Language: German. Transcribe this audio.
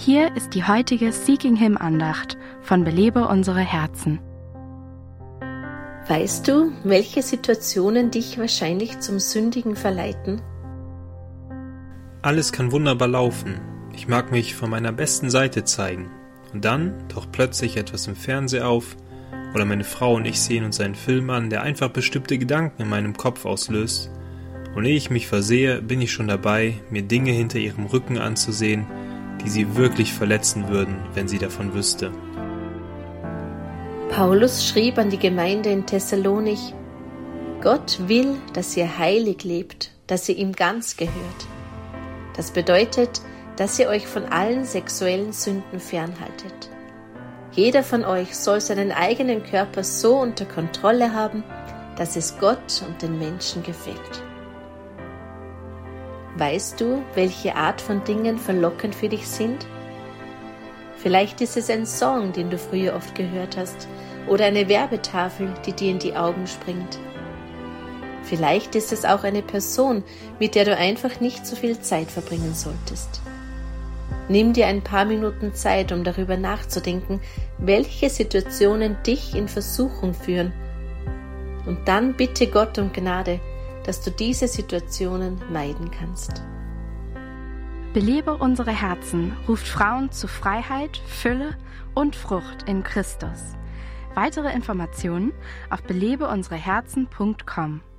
Hier ist die heutige Seeking Him Andacht von Belebe unsere Herzen. Weißt du, welche Situationen dich wahrscheinlich zum Sündigen verleiten? Alles kann wunderbar laufen. Ich mag mich von meiner besten Seite zeigen. Und dann taucht plötzlich etwas im Fernseher auf oder meine Frau und ich sehen uns einen Film an, der einfach bestimmte Gedanken in meinem Kopf auslöst. Und ehe ich mich versehe, bin ich schon dabei, mir Dinge hinter ihrem Rücken anzusehen, die sie wirklich verletzen würden, wenn sie davon wüsste. Paulus schrieb an die Gemeinde in Thessalonich: Gott will, dass ihr heilig lebt, dass ihr ihm ganz gehört. Das bedeutet, dass ihr euch von allen sexuellen Sünden fernhaltet. Jeder von euch soll seinen eigenen Körper so unter Kontrolle haben, dass es Gott und den Menschen gefällt. Weißt du, welche Art von Dingen verlockend für dich sind? Vielleicht ist es ein Song, den du früher oft gehört hast, oder eine Werbetafel, die dir in die Augen springt. Vielleicht ist es auch eine Person, mit der du einfach nicht so viel Zeit verbringen solltest. Nimm dir ein paar Minuten Zeit, um darüber nachzudenken, welche Situationen dich in Versuchung führen. Und dann bitte Gott um Gnade, dass du diese Situationen meiden kannst. Belebe unsere Herzen ruft Frauen zu Freiheit, Fülle und Frucht in Christus. Weitere Informationen auf belebeunsereherzen.com.